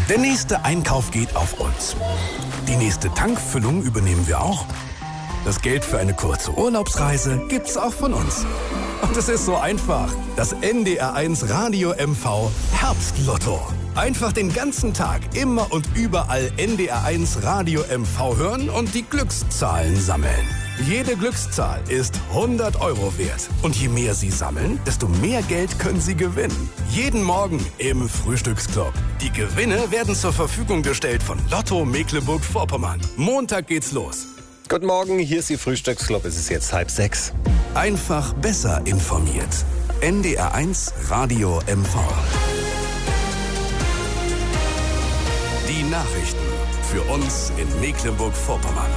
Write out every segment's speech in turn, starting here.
Der nächste Einkauf geht auf uns. Die nächste Tankfüllung übernehmen wir auch. Das Geld für eine kurze Urlaubsreise gibt's auch von uns. Und es ist so einfach. Das NDR1 Radio MV Herbstlotto. Einfach den ganzen Tag immer und überall NDR1 Radio MV hören und die Glückszahlen sammeln. Jede Glückszahl ist 100 € wert. Und je mehr Sie sammeln, desto mehr Geld können Sie gewinnen. Jeden Morgen im Frühstücksclub. Die Gewinne werden zur Verfügung gestellt von Lotto Mecklenburg-Vorpommern. Montag geht's los. Guten Morgen, hier ist die Frühstücksclub. Es ist jetzt 5:30. Einfach besser informiert. NDR1 Radio MV. Die Nachrichten für uns in Mecklenburg-Vorpommern.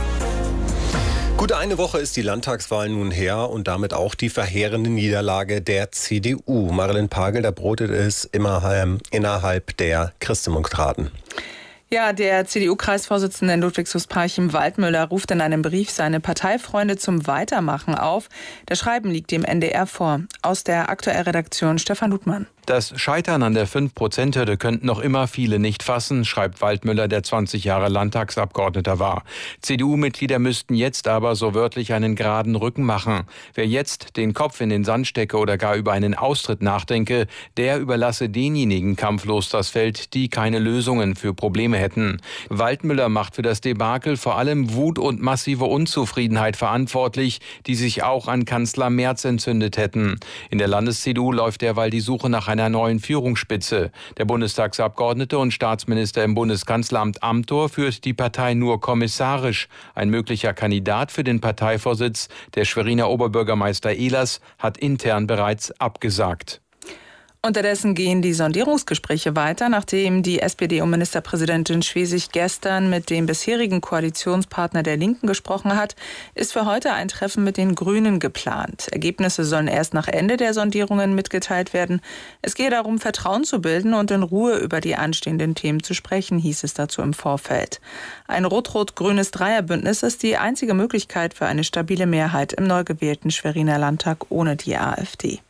Gut eine Woche ist die Landtagswahl nun her und damit auch die verheerende Niederlage der CDU. Marilyn Pagel, da brotet es innerhalb der Christdemokraten. Ja, der CDU-Kreisvorsitzende in Ludwigslust-Parchim-Waldmüller ruft in einem Brief seine Parteifreunde zum Weitermachen auf. Das Schreiben liegt dem NDR vor. Aus der Aktuellredaktion Stefan Ludmann. Das Scheitern an der 5%-Hürde könnten noch immer viele nicht fassen, schreibt Waldmüller, der 20 Jahre Landtagsabgeordneter war. CDU-Mitglieder müssten jetzt aber so wörtlich einen geraden Rücken machen. Wer jetzt den Kopf in den Sand stecke oder gar über einen Austritt nachdenke, der überlasse denjenigen kampflos das Feld, die keine Lösungen für Probleme hätten. Waldmüller macht für das Debakel vor allem Wut und massive Unzufriedenheit verantwortlich, die sich auch an Kanzler Merz entzündet hätten. In der Landes-CDU läuft derweil die Suche nach einer neuen Führungsspitze. Der Bundestagsabgeordnete und Staatsminister im Bundeskanzleramt Amthor führt die Partei nur kommissarisch. Ein möglicher Kandidat für den Parteivorsitz, der Schweriner Oberbürgermeister Ehlers, hat intern bereits abgesagt. Unterdessen gehen die Sondierungsgespräche weiter. Nachdem die SPD und Ministerpräsidentin Schwesig gestern mit dem bisherigen Koalitionspartner der Linken gesprochen hat, ist für heute ein Treffen mit den Grünen geplant. Ergebnisse sollen erst nach Ende der Sondierungen mitgeteilt werden. Es gehe darum, Vertrauen zu bilden und in Ruhe über die anstehenden Themen zu sprechen, hieß es dazu im Vorfeld. Ein rot-rot-grünes Dreierbündnis ist die einzige Möglichkeit für eine stabile Mehrheit im neu gewählten Schweriner Landtag ohne die AfD.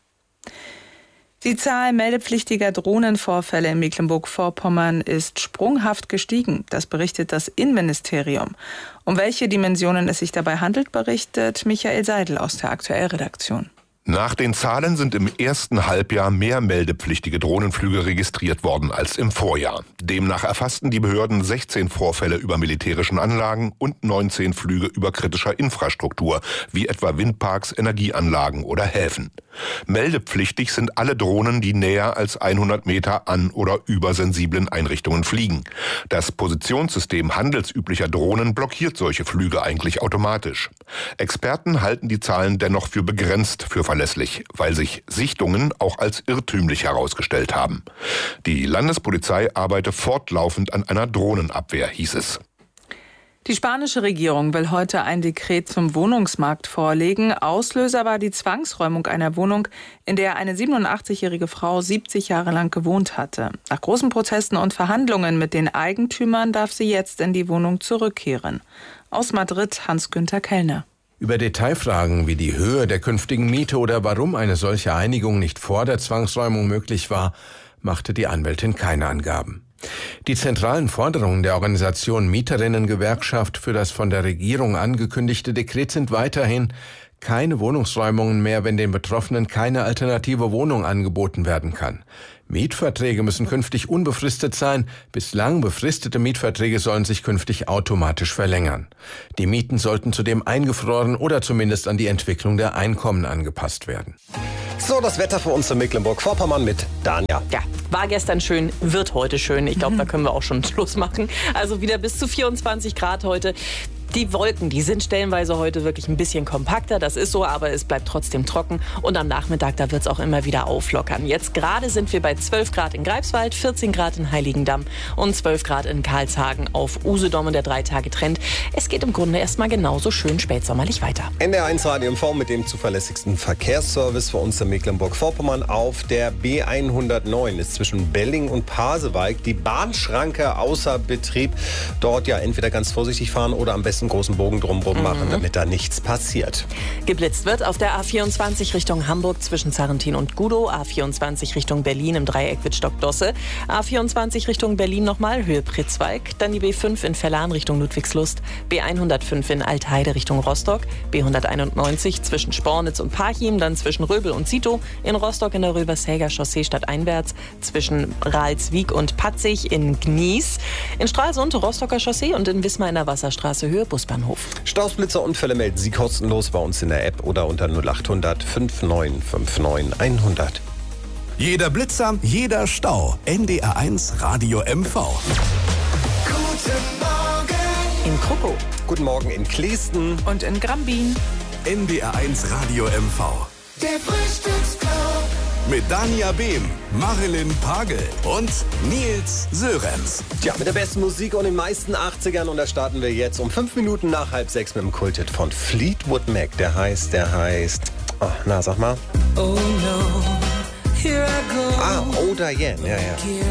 Die Zahl meldepflichtiger Drohnenvorfälle in Mecklenburg-Vorpommern ist sprunghaft gestiegen. Das berichtet das Innenministerium. Um welche Dimensionen es sich dabei handelt, berichtet Michael Seidel aus der Aktuellredaktion. Nach den Zahlen sind im ersten Halbjahr mehr meldepflichtige Drohnenflüge registriert worden als im Vorjahr. Demnach erfassten die Behörden 16 Vorfälle über militärischen Anlagen und 19 Flüge über kritischer Infrastruktur, wie etwa Windparks, Energieanlagen oder Häfen. Meldepflichtig sind alle Drohnen, die näher als 100 Meter an oder über sensiblen Einrichtungen fliegen. Das Positionssystem handelsüblicher Drohnen blockiert solche Flüge eigentlich automatisch. Experten halten die Zahlen dennoch für begrenzt für verlässlich, weil sich Sichtungen auch als irrtümlich herausgestellt haben. Die Landespolizei arbeite fortlaufend an einer Drohnenabwehr, hieß es. Die spanische Regierung will heute ein Dekret zum Wohnungsmarkt vorlegen. Auslöser war die Zwangsräumung einer Wohnung, in der eine 87-jährige Frau 70 Jahre lang gewohnt hatte. Nach großen Protesten und Verhandlungen mit den Eigentümern darf sie jetzt in die Wohnung zurückkehren. Aus Madrid Hans-Günther Kellner. Über Detailfragen wie die Höhe der künftigen Miete oder warum eine solche Einigung nicht vor der Zwangsräumung möglich war, machte die Anwältin keine Angaben. Die zentralen Forderungen der Organisation Mieterinnengewerkschaft für das von der Regierung angekündigte Dekret sind weiterhin: keine Wohnungsräumungen mehr, wenn den Betroffenen keine alternative Wohnung angeboten werden kann. Mietverträge müssen künftig unbefristet sein. Bislang befristete Mietverträge sollen sich künftig automatisch verlängern. Die Mieten sollten zudem eingefroren oder zumindest an die Entwicklung der Einkommen angepasst werden. So, das Wetter für uns in Mecklenburg-Vorpommern mit Danja. Ja, war gestern schön, wird heute schön. Ich glaube, da können wir auch schon Schluss machen. Also wieder bis zu 24 Grad heute. Die Wolken, die sind stellenweise heute wirklich ein bisschen kompakter, das ist so, aber es bleibt trotzdem trocken und am Nachmittag, da wird es auch immer wieder auflockern. Jetzt gerade sind wir bei 12 Grad in Greifswald, 14 Grad in Heiligendamm und 12 Grad in Karlshagen auf Usedom und der 3-Tage-Trend. Es geht im Grunde erstmal genauso schön spätsommerlich weiter. NDR1 Radio MV mit dem zuverlässigsten Verkehrsservice für uns in Mecklenburg-Vorpommern. Auf der B109 ist zwischen Belling und Pasewalk die Bahnschranke außer Betrieb. Dort ja entweder ganz vorsichtig fahren oder am besten ist, einen großen Bogen drumherum machen, damit da nichts passiert. Geblitzt wird auf der A24 Richtung Hamburg zwischen Zarrentin und Gudow, A24 Richtung Berlin im Dreieck Wittstock-Dosse, A24 Richtung Berlin nochmal, Höhe Pritzwalk, dann die B5 in Vellan Richtung Ludwigslust, B105 in Altheide Richtung Rostock, B191 zwischen Spornitz und Parchim, dann zwischen Röbel und Zitow, in Rostock in der Röbersäger Chaussee stadteinwärts, zwischen Ralswiek und Patzig in Gnies, in Stralsund Rostocker Chaussee und in Wismar in der Wasserstraße Höhe Busbahnhof. Stausblitzerunfälle melden Sie kostenlos bei uns in der App oder unter 0800 5959 100. Jeder Blitzer, jeder Stau. NDR1 Radio MV. Guten Morgen In Kruppow. Guten Morgen in Kleesten. Und in Grambin. NDR1 Radio MV. Der Frühstücksclub. Mit Dania Behm, Marilyn Pagel und Nils Sörenz. Tja, mit der besten Musik und den meisten 80ern. Und da starten wir jetzt um 5 Minuten nach 5:30 mit dem Kulthit von Fleetwood Mac. Der heißt, sag mal. Oh no, here I go. Oh Diane, ja.